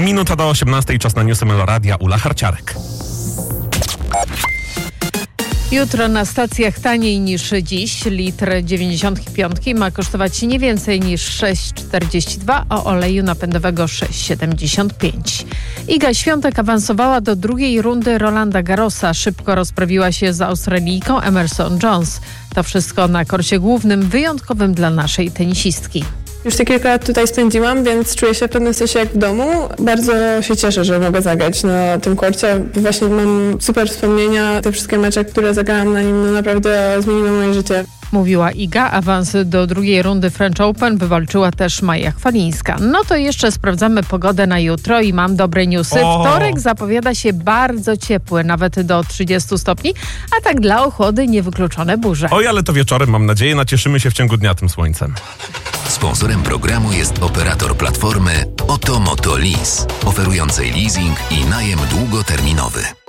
minuta do 18, czas na newsy Meloradia, Ula Harciarek. Jutro na stacjach taniej niż dziś. Litr 95 ma kosztować nie więcej niż 6,42, a oleju napędowego 6,75. Iga Świątek awansowała do drugiej rundy Rolanda Garrosa. Szybko rozprawiła się z Australijką Emerson Jones. To wszystko na korcie głównym, wyjątkowym dla naszej tenisistki. Już te kilka lat tutaj spędziłam, więc czuję się w pewnym sensie jak w domu. Bardzo się cieszę, że mogę zagrać na tym korcie. Właśnie mam super wspomnienia. Te wszystkie mecze, które zagrałam na nim, naprawdę zmieniły moje życie. Mówiła Iga. Awans do drugiej rundy French Open wywalczyła też Maja Chwalińska. No to jeszcze sprawdzamy pogodę na jutro i mam dobre newsy. Wtorek zapowiada się bardzo ciepły, nawet do 30 stopni, a tak dla ochłody niewykluczone burze. Oj, ale to wieczorem, mam nadzieję, nacieszymy się w ciągu dnia tym słońcem. Sponsorem programu jest operator platformy Oto Moto Lease, oferującej leasing i najem długoterminowy.